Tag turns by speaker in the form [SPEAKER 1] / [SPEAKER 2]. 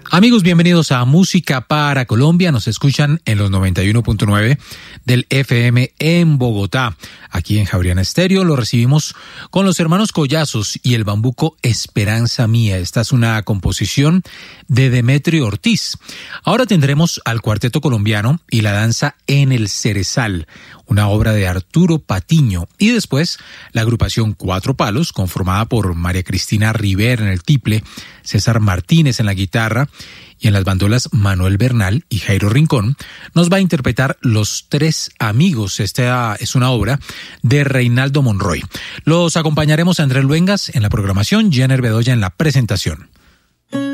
[SPEAKER 1] Amigos, bienvenidos a Música para Colombia. Nos escuchan en los 91.9 del FM en Bogotá. Aquí en Javeriana Estéreo lo recibimos con los hermanos Collazos y el bambuco Esperanza Mía. Esta es una composición de Demetrio Ortiz. Ahora tendremos al Cuarteto Colombiano y la danza En el Cerezal, una obra de Arturo Patiño, y después la agrupación Cuatro Palos, conformada por María Cristina Rivera en el tiple, César Martínez en la guitarra y en las bandolas Manuel Bernal y Jairo Rincón, nos va a interpretar Los Tres Amigos. Esta es una obra de Reinaldo Monroy. Los acompañaremos a Andrés Luengas en la programación, Jenner Bedoya en la presentación.